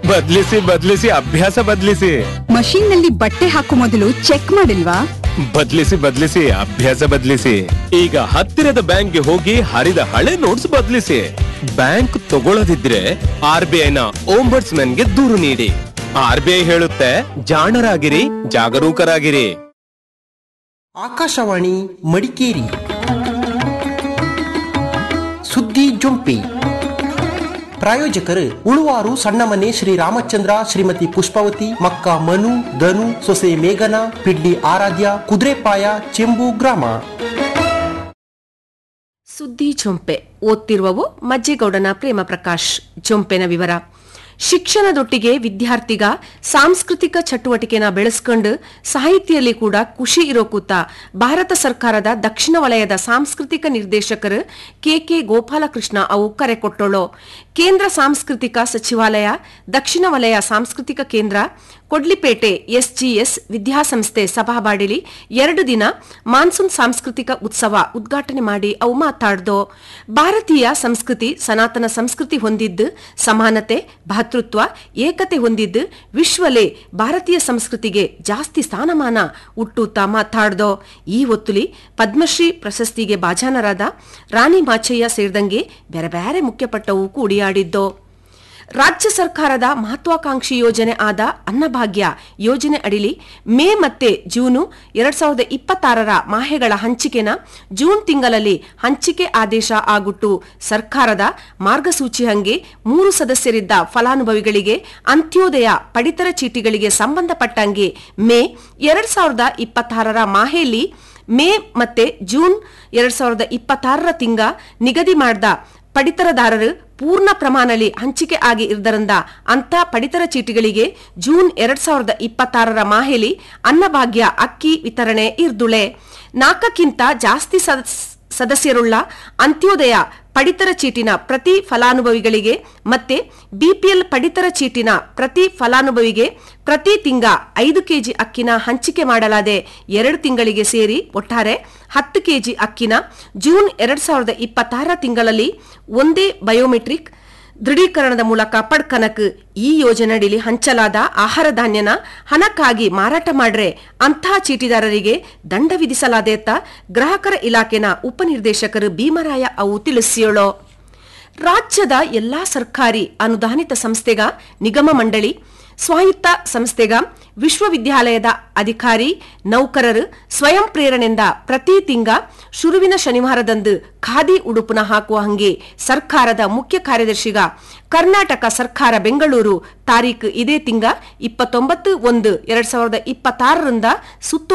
ಬದಲಿಸಿ ಅಭ್ಯಾಸ ಬದಲಿಸಿ. ಮಷೀನ್ ನಲ್ಲಿ ಬಟ್ಟೆ ಹಾಕೋ ಮೊದಲು ಚೆಕ್ ಮಾಡಿಲ್ವಾ? ಬದಲಿಸಿ ಅಭ್ಯಾಸ ಬದಲಿಸಿ. ಈಗ ಹತ್ತಿರದ ಬ್ಯಾಂಕ್ಗೆ ಹೋಗಿ ಹರಿದ ಹಳೆ ನೋಟ್ಸ್ ಬದಲಿಸಿ. ಬ್ಯಾಂಕ್ ತಗೊಳ್ಳದಿದ್ರೆ RBIನ ಓಂಬಡ್ಸ್ಮನ್ಗೆ ದೂರು ನೀಡಿ. RBI ಹೇಳುತ್ತೆ, ಜಾಣರಾಗಿರಿ, ಜಾಗರೂಕರಾಗಿರಿ. ಆಕಾಶವಾಣಿ ಮಡಿಕೇರಿ ಸುದ್ದಿ ಜೊಂಪಿ. ಪ್ರಾಯೋಜಕರು ಉಳುವಾರು ಸಣ್ಣಮನೆ ಶ್ರೀ ರಾಮಚಂದ್ರ, ಶ್ರೀಮತಿ ಪುಷ್ಪವತಿ, ಮಕ್ಕ ಮನು, ಧನು, ಸೊಸೆ ಮೇಘನಾ, ಪಿಡ್ಲಿ ಆರಾಧ್ಯ, ಕುದುರೆಪಾಯ, ಚೆಂಬು ಗ್ರಾಮ. ಸುದ್ದಿ ಜೊಂಪೆ ಓದ್ತಿರುವವು ಮಜ್ಜೇಗೌಡನ ಪ್ರೇಮ ಪ್ರಕಾಶ್. ಜೊಂಪೆನ ವಿವರ: ಶಿಕ್ಷಣದೊಟ್ಟಿಗೆ ವಿದ್ಯಾರ್ಥಿಗ ಸಾಂಸ್ಕೃತಿಕ ಚಟುವಟಿಕೆನ ಬೆಳೆಸ್ಕೊಂಡು ಸಾಹಿತ್ಯದಲ್ಲಿ ಕೂಡ ಖುಷಿ ಇರೋ ಕೂತ ಭಾರತ ಸರ್ಕಾರದ ದಕ್ಷಿಣ ವಲಯದ ಸಾಂಸ್ಕೃತಿಕ ನಿರ್ದೇಶಕರು KK ಗೋಪಾಲಕೃಷ್ಣ ಅವು ಕರೆ ಕೊಟ್ಟೋಳು. ಕೇಂದ್ರ ಸಾಂಸ್ಕೃತಿಕ ಸಚಿವಾಲಯ, ದಕ್ಷಿಣ ವಲಯ ಸಾಂಸ್ಕೃತಿಕ ಕೇಂದ್ರ, ಕೊಡ್ಲಿಪೇಟೆ SGS ವಿದ್ಯಾಸಂಸ್ಥೆ ಸಭಾಬಾಡಿಲಿ 2 ದಿನ ಮಾನ್ಸೂನ್ ಸಾಂಸ್ಕೃತಿಕ ಉತ್ಸವ ಉದ್ಘಾಟನೆ ಮಾಡಿ ಅವು ಮಾತಾಡ್ದೋ. ಭಾರತೀಯ ಸಂಸ್ಕೃತಿ ಸನಾತನ ಸಂಸ್ಕೃತಿ ಹೊಂದಿದ್ದು, ಸಮಾನತೆ, ಭಾತೃತ್ವ, ಏಕತೆ ಹೊಂದಿದ್ದು ವಿಶ್ವಲೇ ಭಾರತೀಯ ಸಂಸ್ಕೃತಿಗೆ ಜಾಸ್ತಿ ಸ್ಥಾನಮಾನ ಹುಟ್ಟುತ್ತಾ ಮಾತಾಡ್ದೋ. ಈ ಹೊತ್ತುಲಿ ಪದ್ಮಶ್ರೀ ಪ್ರಶಸ್ತಿಗೆ ಭಾಜನರಾದ ರಾಣಿ ಮಾಚಯ್ಯ ಸೇರಿದಂಗೆ ಬೇರೆ ಬೇರೆ ಮುಖ್ಯಪಟ್ಟವು ಕೂಡಿಯಾಡಿದ್ದೋ. ರಾಜ್ಯ ಸರ್ಕಾರದ ಮಹತ್ವಾಕಾಂಕ್ಷಿ ಯೋಜನೆ ಆದ ಅನ್ನಭಾಗ್ಯ ಯೋಜನೆ ಅಡಿಲಿ ಮೇ ಮತ್ತೆ ಜೂನು 2026ರ ಮಾಹೆಗಳ ಹಂಚಿಕೆನ ಜೂನ್ ತಿಂಗಳಲ್ಲಿ ಹಂಚಿಕೆ ಆದೇಶ ಆಗುಟ್ಟು ಸರ್ಕಾರದ ಮಾರ್ಗಸೂಚಿ ಹಂಗೆ 3 ಸದಸ್ಯರಿದ್ದ ಫಲಾನುಭವಿಗಳಿಗೆ ಅಂತ್ಯೋದಯ ಪಡಿತರ ಚೀಟಿಗಳಿಗೆ ಸಂಬಂಧಪಟ್ಟಂಗೆ ಮೇ 2026ರ ಮಾಹೆಯಲ್ಲಿ ಮೇ ಮತ್ತೆ ಜೂನ್ 2026ರ ತಿಂಗ ನಿಗದಿ ಮಾಡಿದ ಪಡಿತರದಾರರು ಪೂರ್ಣ ಪ್ರಮಾಣದಲ್ಲಿ ಹಂಚಿಕೆ ಆಗಿ ಇರದರಿಂದ ಅಂತ ಪಡಿತರ ಚೀಟಿಗಳಿಗೆ ಜೂನ್ 2026ರ ಮಾಹೆಲಿ ಅನ್ನಭಾಗ್ಯ ಅಕ್ಕಿ ವಿತರಣೆ ಇರ್ದುಳೆ. 4ಕ್ಕಿಂತ ಜಾಸ್ತಿ ಸದಸ್ಯರುಳ್ಳ ಅಂತ್ಯೋದಯ ಪಡಿತರ ಚೀಟಿನ ಪ್ರತಿ ಫಲಾನುಭವಿಗಳಿಗೆ ಮತ್ತೆ BPL ಪಡಿತರ ಚೀಟಿನ ಪ್ರತಿ ಫಲಾನುಭವಿಗೆ ಪ್ರತಿ ತಿಂಗ 5 ಕೆಜಿ ಅಕ್ಕಿನ ಹಂಚಿಕೆ ಮಾಡಲಾದೆ. 2 ತಿಂಗಳಿಗೆ ಸೇರಿ ಒಟ್ಟಾರೆ 10 ಕೆಜಿ ಅಕ್ಕಿನ ಜೂನ್ 2026 ತಿಂಗಳಲ್ಲಿ ಒಂದೇ ಬಯೋಮೆಟ್ರಿಕ್ ದೃಢೀಕರಣದ ಮೂಲಕ ಪಡ್ಕನಕ್ ಈ ಯೋಜನೆಯಡಿಲಿ ಹಂಚಲಾದ ಆಹಾರ ಧಾನ್ಯನ ಹಣಕ್ಕಾಗಿ ಮಾರಾಟ ಮಾಡ್ರೆ ಅಂಥ ಚೀಟಿದಾರರಿಗೆ ದಂಡ ವಿಧಿಸಲಾದೇತ ಗ್ರಾಹಕರ ಇಲಾಖೆನ ಉಪನಿರ್ದೇಶಕರು ಭೀಮರಾಯ ಅವು ತಿಳಿಸಿಯೋಳು. ರಾಜ್ಯದ ಎಲ್ಲಾ ಸರ್ಕಾರಿ ಅನುದಾನಿತ ಸಂಸ್ಥೆಗ, ನಿಗಮ ಮಂಡಳಿ, ಸ್ವಾಯತ್ತ ಸಂಸ್ಥೆಗ, ವಿಶ್ವವಿದ್ಯಾಲಯದ ಅಧಿಕಾರಿ ನೌಕರರು ಸ್ವಯಂ ಪ್ರೇರಣೆಯಿಂದ ಪ್ರತಿ ತಿಂಗ ಶುರುವಿನ ಶನಿವಾರದಂದು ಖಾದಿ ಉಡುಪುನ ಹಾಕುವ ಹಂಗೆ ಸರ್ಕಾರದ ಮುಖ್ಯ ಕಾರ್ಯದರ್ಶಿಗ ಕರ್ನಾಟಕ ಸರ್ಕಾರ ಬೆಂಗಳೂರು ತಾರೀಖು ಇದೇ ತಿಂಗ 29/1/2026ರಿಂದ